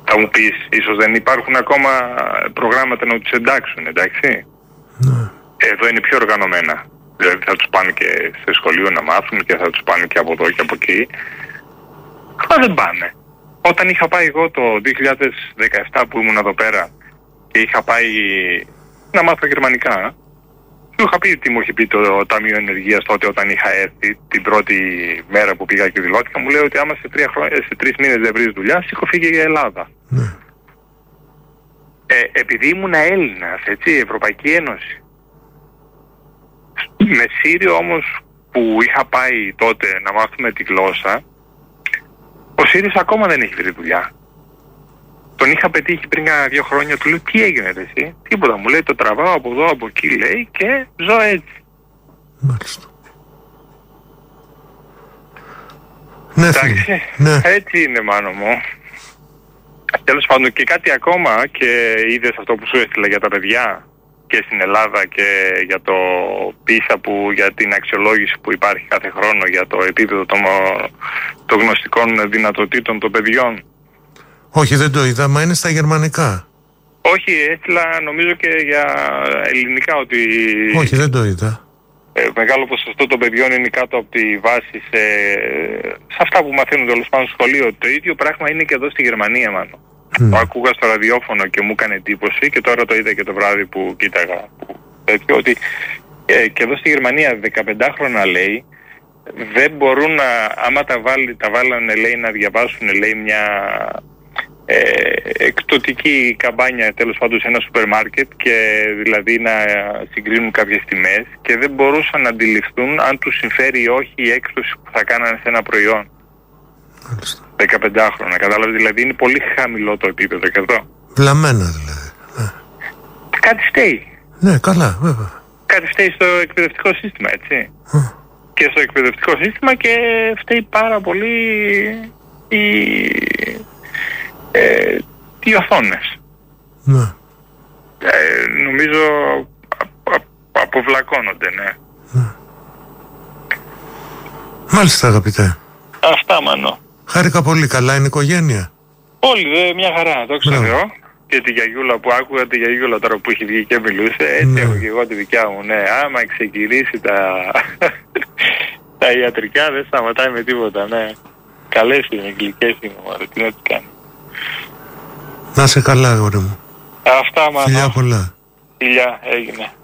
Θα μου πεις, ίσως δεν υπάρχουν ακόμα προγράμματα να τους εντάξουν, εντάξει. Ναι. Εδώ είναι πιο οργανωμένα. Δηλαδή θα τους πάνε και στο σχολείο να μάθουν και θα τους πάνε και από εδώ και από εκεί. Αλλά δεν πάνε. Όταν είχα πάει εγώ το 2017 που ήμουν εδώ πέρα και είχα πάει να μάθω γερμανικά, του είχα πει τι μου είχε πει το Ταμείο Ενεργείας τότε όταν είχα έρθει την πρώτη μέρα που πήγα και δηλώθηκα. Μου λέει ότι άμα σε 3 μήνες δεν βρεις δουλειά, σήκω φύγε για Ελλάδα. Ναι. Επειδή ήμουν Έλληνας, έτσι, Ευρωπαϊκή Ένωση. Με Σύριο όμως που είχα πάει τότε να μάθουμε τη γλώσσα, ο Σύριος ακόμα δεν έχει βρει δουλειά. Τον είχα πετύχει πριν 2 χρόνια, του λέω τι έγινε εσύ? Τίποτα, μου λέει το τραβάω από εδώ από εκεί λέει και ζω έτσι. Μάλιστα. Ναι, εντάξει, ναι. Έτσι είναι μάνο μου. Τέλος πάντων και κάτι ακόμα και είδες αυτό που σου έστειλα για τα παιδιά και στην Ελλάδα και για το PISA που για την αξιολόγηση που υπάρχει κάθε χρόνο για το επίπεδο των γνωστικών δυνατοτήτων των παιδιών. Όχι, δεν το είδα, μα είναι στα γερμανικά. Όχι, έστειλα νομίζω και για ελληνικά ότι... Όχι, δεν το είδα. Μεγάλο ποσοστό των παιδιών είναι κάτω από τη βάση σε αυτά που μαθαίνουν τέλος πάντων στο σχολείο. Το ίδιο πράγμα είναι και εδώ στη Γερμανία μάλλον. Το άκουγα στο ραδιόφωνο και μου έκανε εντύπωση και τώρα το είδα και το βράδυ που κοίταγα. Ότι και εδώ στη Γερμανία 15χρονα λέει δεν μπορούν να, άμα τα βάλανε λέει να διαβάσουν λέει μια εκπτωτική καμπάνια τέλος πάντων σε ένα σούπερ μάρκετ και δηλαδή να συγκρίνουν κάποιες τιμές και δεν μπορούσαν να αντιληφθούν αν τους συμφέρει ή όχι η έκπτωση που θα κάνανε σε ένα προϊόν. 15χρονα, κατάλαβες, δηλαδή είναι πολύ χαμηλό το επίπεδο και εδώ. Βλαμμένα δηλαδή. Ναι. Κάτι φταίει. Ναι, καλά, βέβαια. Κάτι φταίει στο εκπαιδευτικό σύστημα, έτσι. Και στο εκπαιδευτικό σύστημα και φταίει πάρα πολύ οι οθόνες. Ναι. Νομίζω αποβλακώνονται, ναι. Μάλιστα, αγαπητέ. Αυτά, Μανώ. Χάρηκα πολύ. Καλά είναι η οικογένεια? Όλοι, μια χαρά, δόξα τω Θεώ. Και τη γιαγιούλα που άκουγα, τη γιαγιούλα τώρα που έχει βγει και μιλούσε, έτσι έχω και εγώ τη δικιά μου, ναι. Άμα ξεκινήσει τα ιατρικά δεν σταματάει με τίποτα, ναι. Καλές είναι, γλυκές είναι, μωρέ, τι να τι κάνει. Να σε καλά, αγόρι μου. Αυτά, Μανώ. Φιλιά πολλά. Φιλιά, έγινε.